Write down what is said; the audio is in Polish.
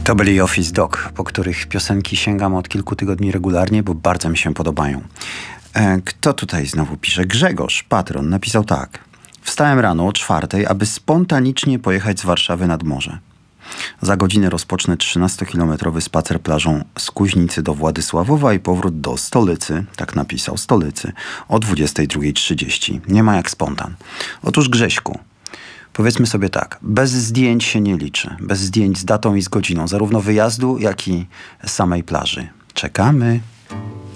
To byli Office Dog, po których piosenki sięgam od kilku tygodni regularnie, bo bardzo mi się podobają. Kto tutaj znowu pisze? Grzegorz, patron, napisał tak. Wstałem rano o 4:00, aby spontanicznie pojechać z Warszawy nad morze. Za godzinę rozpocznę 13-kilometrowy spacer plażą z Kuźnicy do Władysławowa i powrót do stolicy, tak napisał, stolicy, o 22:30. Nie ma jak spontan. Otóż Grześku, powiedzmy sobie tak, bez zdjęć się nie liczy. Bez zdjęć z datą i z godziną, zarówno wyjazdu, jak i samej plaży. Czekamy.